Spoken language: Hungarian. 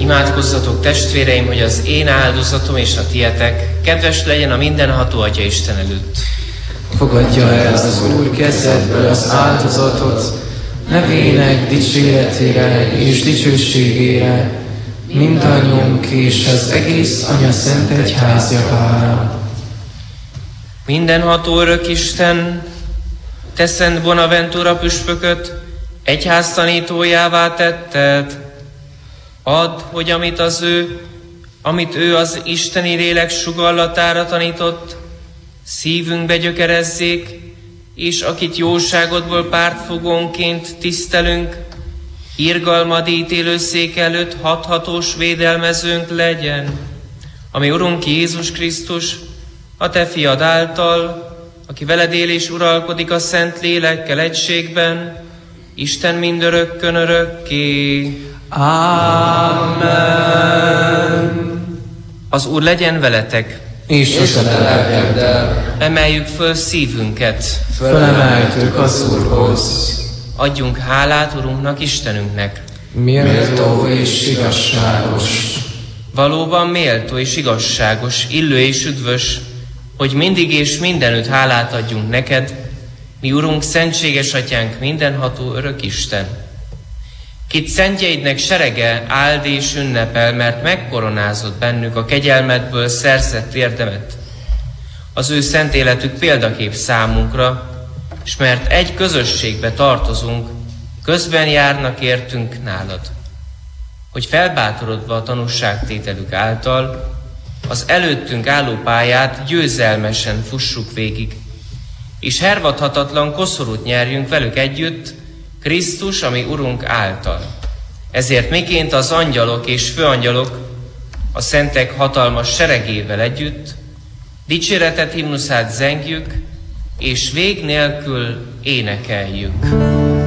Imádkozzatok, testvéreim, hogy az én áldozatom és a tietek kedves legyen a mindenható Atya Isten előtt. Fogadja el az Úr kezedből az áldozatot, nevének dicséretére és dicsőségére, mindannyiunk és az egész Anya Szent Egyház javára. Mindenható örök Isten, te Szent Bonaventura püspököt egyház tanítójává tetted. Add, hogy amit ő az isteni lélek sugallatára tanított, szívünkbe gyökerezzék, és akit jóságodból pártfogónként tisztelünk, irgalmad ítélőszék előtt hathatós védelmezőnk legyen, ami Urunk Jézus Krisztus, a te fiad által, aki veled él és uralkodik a Szent Lélekkel egységben, Isten mindörökkön örökké. Amen. Az Úr legyen veletek, És a te lelkeddel. Emeljük föl szívünket, Fölemeltük az Úrhoz. adjunk hálát Urunknak, Istenünknek. Méltó és igazságos. Valóban méltó és igazságos, illő és üdvös, hogy mindig és mindenütt hálát adjunk neked, mi Urunk, szentséges Atyánk, mindenható örök Isten. Kit szentjeidnek serege áld és ünnepel, mert megkoronázott bennük a kegyelmedből szerzett érdemet. Az ő szent életük példakép számunkra, és mert egy közösségbe tartozunk, közben járnak értünk nálad. Hogy felbátorodva a tanúságtételük által, az előttünk álló pályát győzelmesen fussuk végig, és hervadhatatlan koszorút nyerjünk velük együtt, Krisztus, ami Urunk által. Ezért miként az angyalok és főangyalok, a szentek hatalmas seregével együtt, dicséretet himnuszát zengjük, és vég nélkül énekeljük.